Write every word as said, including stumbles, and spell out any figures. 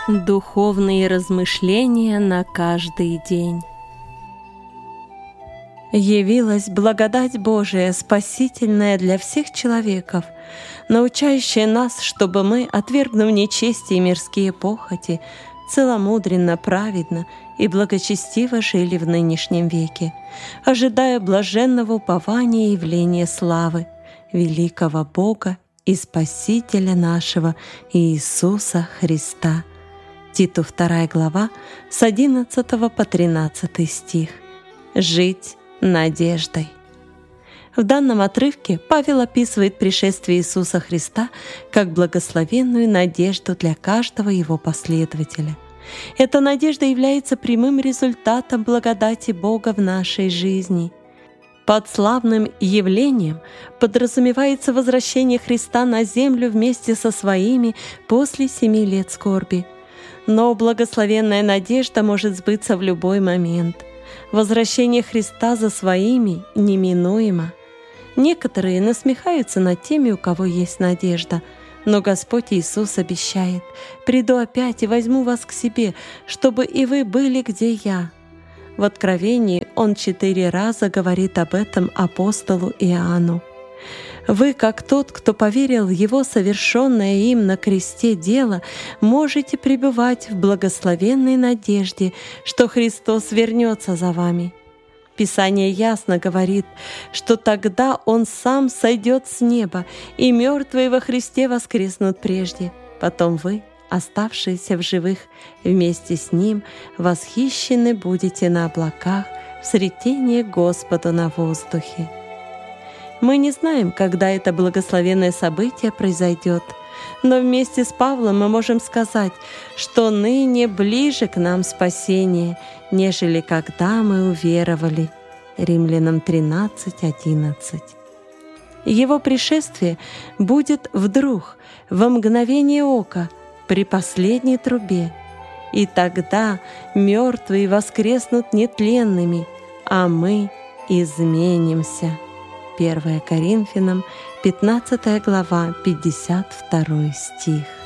Духовные размышления на каждый день. Явилась благодать Божия, спасительная для всех человеков, научающая нас, чтобы мы, отвергнув нечестие и мирские похоти, целомудренно, праведно и благочестиво жили в нынешнем веке, ожидая блаженного упования и явления славы великого Бога и Спасителя нашего Иисуса Христа. Титу вторая глава с одиннадцатого по тринадцатый стих. Жить надеждой. В данном отрывке Павел описывает пришествие Иисуса Христа как благословенную надежду для каждого его последователя. Эта надежда является прямым результатом благодати Бога в нашей жизни. Под славным явлением подразумевается возвращение Христа на землю вместе со своими после семи лет скорби. Но благословенная надежда может сбыться в любой момент. Возвращение Христа за своими неминуемо. Некоторые насмехаются над теми, у кого есть надежда, но Господь Иисус обещает: «Приду опять и возьму вас к себе, чтобы и вы были, где Я». В Откровении Он четыре раза говорит об этом апостолу Иоанну. Вы, как тот, кто поверил в Его совершенное им на кресте дело, можете пребывать в благословенной надежде, что Христос вернется за вами. Писание ясно говорит, что тогда Он Сам сойдет с неба, и мертвые во Христе воскреснут прежде. Потом вы, оставшиеся в живых, вместе с Ним восхищены будете на облаках в сретении Господу на воздухе. Мы не знаем, когда это благословенное событие произойдет, но вместе с Павлом мы можем сказать, что ныне ближе к нам спасение, нежели когда мы уверовали. Римлянам тринадцать одиннадцать. Его пришествие будет вдруг, во мгновение ока, при последней трубе, и тогда мертвые воскреснут нетленными, а мы изменимся. первое Коринфянам, пятнадцатая глава, пятьдесят второй стих.